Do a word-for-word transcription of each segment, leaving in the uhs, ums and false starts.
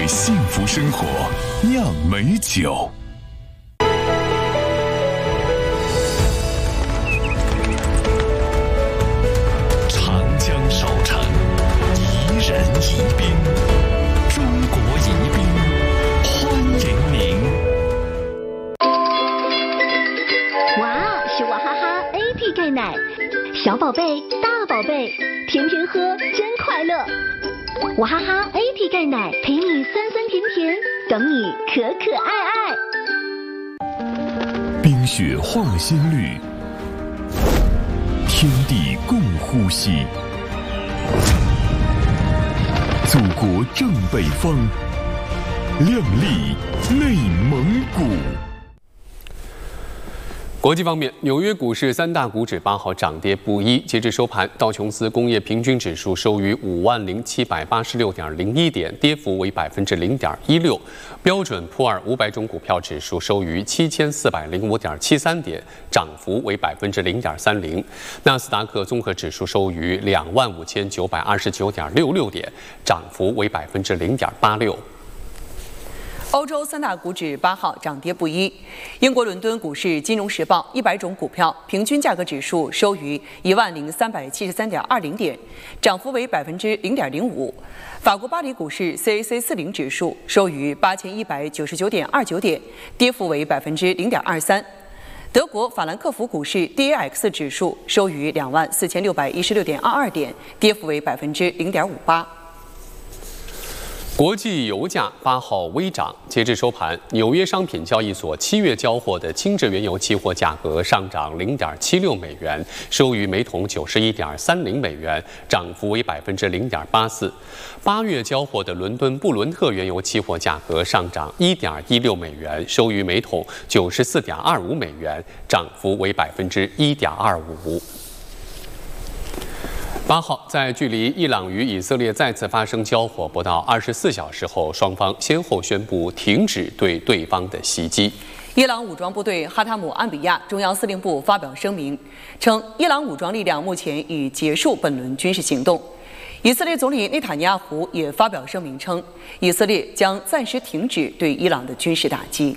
幸福生活酿美酒。长江少城，宜人宜宾，中国宜宾，欢迎您。 哇，是娃哈哈 A P 钙奶，小宝贝、大宝贝，天天喝真快乐。娃哈哈 A P 钙奶陪你酸酸甜甜，等你可可爱爱。 冰雪化新绿，天地共呼吸。祖国正北方，亮丽内蒙古。 国际方面，纽约股市三大股指八号涨跌不一。截至收盘，道琼斯工业平均指数收于五万零七百八十六点零一点，跌幅为百分之零点一六；标准普尔五百种股票指数收于七千四百零五点七三点，涨幅为百分之零点三零；纳斯达克综合指数收于两万五千九百二十九点六六点，涨幅为百分之零点八六。 欧洲三大股指八号涨跌不一。英国伦敦股市《金融时报》一百种股票平均价格指数收于一万零三百七十三点二零点，涨幅为百分之零点零五。法国巴黎股市 C A C 四十指数收于八千一百九十九点二九点，跌幅为百分之零点二三。德国法兰克福股市 D A X 指数收于两万四千六百一十六点二二点，跌幅为百分之零点五八。 国际油价八号微涨，截至收盘，纽约商品交易所七月交货的轻质原油期货价格上涨零点七六美元，收于每桶九十一点三零美元，涨幅为百分之零点八四。八月交货的伦敦布伦特原油期货价格上涨一点一六美元，收于每桶九十四点二五美元，涨幅为百分之一点二五。八号，在距离伊朗与以色列再次发生交火不到二十四小时后，双方先后宣布停止对对方的袭击。 伊朗武装部队哈塔姆安比亚中央司令部发表声明，称伊朗武装力量目前已结束本轮军事行动。以色列总理内塔尼亚胡也发表声明称，以色列将暂时停止对伊朗的军事打击。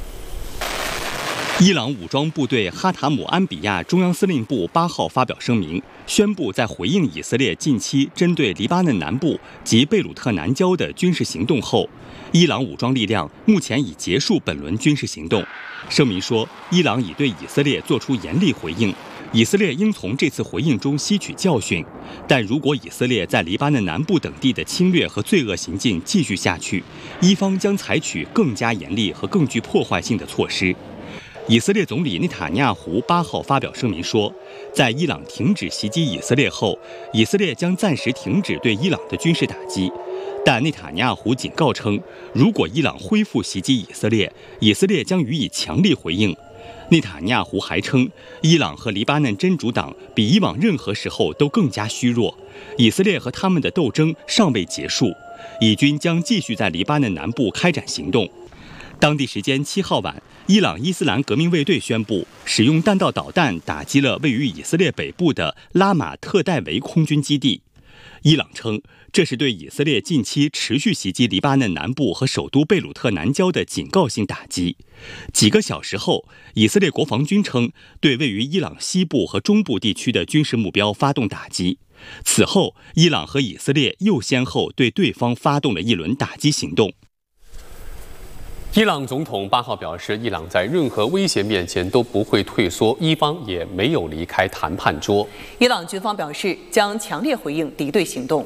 伊朗武装部队哈塔姆安比亚中央司令部八号发表声明，宣布在回应以色列近期针对黎巴嫩南部及贝鲁特南郊的军事行动后，伊朗武装力量目前已结束本轮军事行动。声明说，伊朗已对以色列作出严厉回应，以色列应从这次回应中吸取教训。但如果以色列在黎巴嫩南部等地的侵略和罪恶行径继续下去，伊方将采取更加严厉和更具破坏性的措施。以色列总理内塔尼亚胡八号发表声明说，在伊朗停止袭击以色列后，以色列将暂时停止对伊朗的军事打击。但内塔尼亚胡警告称，如果伊朗恢复袭击以色列，以色列将予以强力回应。内塔尼亚胡还称，伊朗和黎巴嫩真主党比以往任何时候都更加虚弱，以色列和他们的斗争尚未结束，以军将继续在黎巴嫩南部开展行动。当地时间七号晚，伊朗伊斯兰革命卫队宣布使用弹道导弹打击了位于以色列北部的拉马特戴维空军基地。伊朗称，这是对以色列近期持续袭击黎巴嫩南部和首都贝鲁特南郊的警告性打击。几个小时后，以色列国防军称对位于伊朗西部和中部地区的军事目标发动打击。此后，伊朗和以色列又先后对对方发动了一轮打击行动。 伊朗总统八号表示，伊朗在任何威胁面前都不会退缩，伊方也没有离开谈判桌。 伊朗军方表示将强烈回应敌对行动。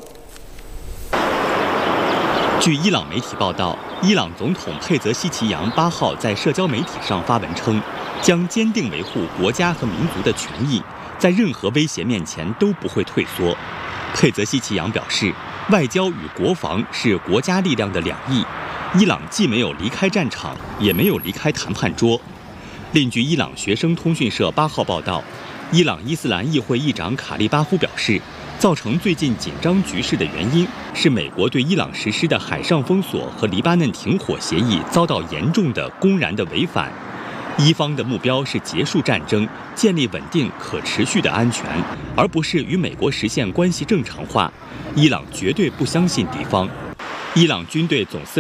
据伊朗媒体报道，伊朗总统佩泽希奇扬八号在社交媒体上发文称，将坚定维护国家和民族的权益，在任何威胁面前都不会退缩。佩泽希奇扬表示，外交与国防是国家力量的两翼。伊朗既没有离开战场，也没有离开谈判桌。另据伊朗学生通讯社八号报道，伊朗伊斯兰议会议长卡利巴夫表示，造成最近紧张局势的原因是美国对伊朗实施的海上封锁和黎巴嫩停火协议遭到严重的公然的违反。伊方的目标是结束战争，建立稳定可持续的安全，而不是与美国实现关系正常化。伊朗绝对不相信敌方。伊朗军队总司令